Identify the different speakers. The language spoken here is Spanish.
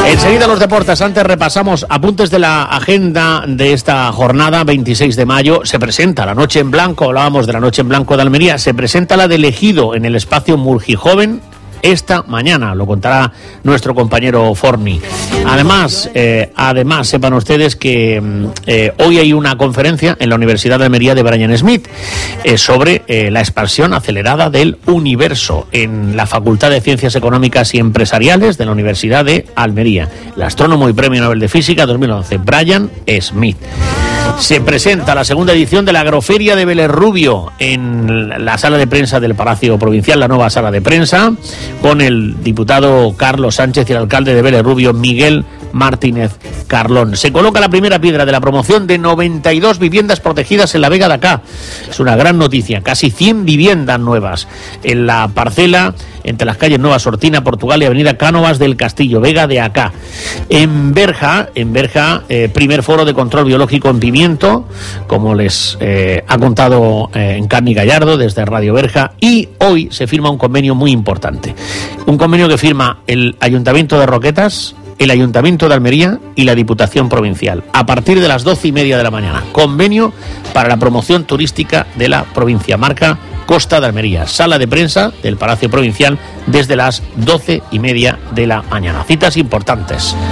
Speaker 1: Enseguida los deportes. Antes repasamos apuntes de la agenda de esta jornada, 26 de mayo. Se presenta la Noche en Blanco, hablábamos de la Noche en Blanco de Almería. Se presenta la de Ejido en el espacio Murgijoven esta mañana, lo contará nuestro compañero Forni. Además, sepan ustedes que hoy hay una conferencia en la Universidad de Almería de Brian Smith sobre la expansión acelerada del universo en la Facultad de Ciencias Económicas y Empresariales de la Universidad de Almería. El astrónomo y Premio Nobel de Física 2011, Brian Smith. Se presenta la segunda edición de la Agroferia de Vélez Rubio en la sala de prensa del Palacio Provincial, la nueva sala de prensa, con el diputado Carlos Sánchez y el alcalde de Vélez Rubio, Miguel Martínez Carlón. Se coloca la primera piedra de la promoción de 92 viviendas protegidas en la Vega de Acá. Es una gran noticia, casi 100 viviendas nuevas en la parcela entre las calles Nueva Sortina, Portugal y Avenida Cánovas del Castillo, Vega de Acá. En Berja, primer foro de control biológico en pimiento, como les ha contado Encarni Gallardo desde Radio Berja, y hoy se firma un convenio muy importante. Un convenio que firma el Ayuntamiento de Roquetas, el Ayuntamiento de Almería y la Diputación Provincial, a partir de las 12:30 de la mañana. Convenio para la promoción turística de la provincia, marca Costa de Almería. Sala de prensa del Palacio Provincial desde las 12:30 de la mañana. Citas importantes.